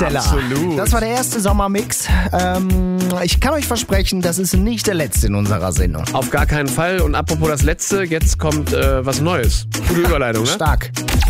Stella. Absolut. Das war der erste Sommermix. Ich kann euch versprechen, das ist nicht der letzte in unserer Sendung. Auf gar keinen Fall. Und apropos das Letzte, jetzt kommt was Neues. Gute Überleitung, ne? Stark.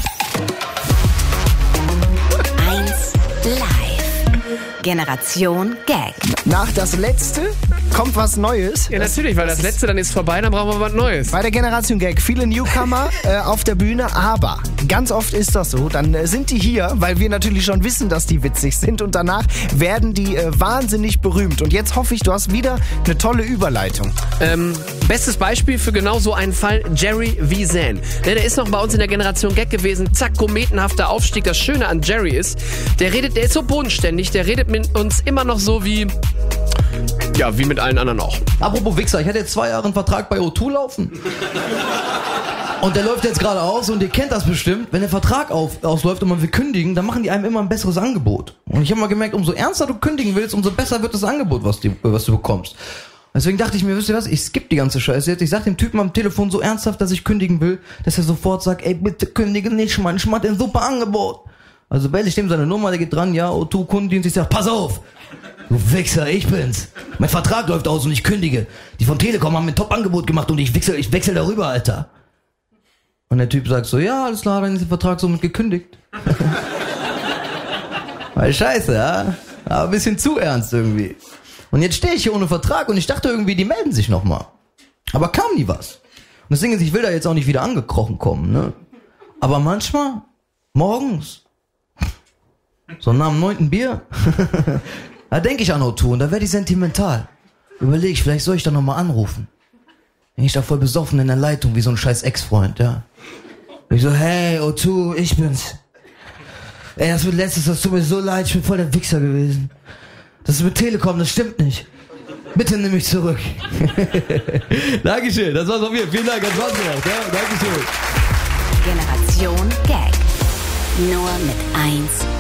1 Live. Generation Gag. Nach das Letzte kommt was Neues. Ja, natürlich, weil das Letzte dann ist vorbei, dann brauchen wir was Neues. Bei der Generation Gag viele Newcomer auf der Bühne, aber ganz oft ist das so, dann sind die hier, weil wir natürlich schon wissen, dass die witzig sind und danach werden die wahnsinnig berühmt. Und jetzt hoffe ich, du hast wieder eine tolle Überleitung. Bestes Beispiel für genau so einen Fall, Jerry Visan. Der ist noch bei uns in der Generation Gag gewesen. Zack, kometenhafter Aufstieg. Das Schöne an Jerry ist, der ist so bodenständig, der redet mit uns immer noch so wie mit allen anderen auch. Apropos Wichser, ich hatte jetzt 2 Jahre einen Vertrag bei O2 laufen. Und der läuft jetzt gerade aus und ihr kennt das bestimmt. Wenn der Vertrag ausläuft und man will kündigen, dann machen die einem immer ein besseres Angebot. Und ich habe mal gemerkt, umso ernster du kündigen willst, umso besser wird das Angebot, was du bekommst. Deswegen dachte ich mir, wisst ihr was, ich skippe die ganze Scheiße jetzt. Ich sag dem Typen am Telefon so ernsthaft, dass ich kündigen will, dass er sofort sagt, ey, bitte kündige nicht, Mann, ich mach dir ein super Angebot. Also bell ich dem seine Nummer, der geht dran, ja, O2 Kundendienst, ich sag, pass auf, du Wichser, ich bin's. Mein Vertrag läuft aus und ich kündige. Die von Telekom haben mir ein Top-Angebot gemacht und ich wechsel darüber, Alter. Und der Typ sagt so, ja, alles klar, dann ist der Vertrag somit gekündigt. Weil scheiße, ja? Aber ein bisschen zu ernst irgendwie. Und jetzt stehe ich hier ohne Vertrag und ich dachte irgendwie, die melden sich nochmal. Aber kam nie was. Und das Ding ist, ich will da jetzt auch nicht wieder angekrochen kommen, ne? Aber manchmal, morgens, so nach dem 9. Bier, da denke ich an O2 und da werde ich sentimental. Überlege ich, vielleicht soll ich da nochmal anrufen. Bin ich da voll besoffen in der Leitung, wie so ein scheiß Ex-Freund, ja. Und ich so, hey, O2, ich bin's. Ey, das wird letztes, das tut mir so leid, ich bin voll der Wichser gewesen. Das ist mit Telekom, das stimmt nicht. Bitte nimm mich zurück. Dankeschön, das war's von mir. Vielen Dank, das war's noch. Ja, Dankeschön. Generation Gag. Nur mit 1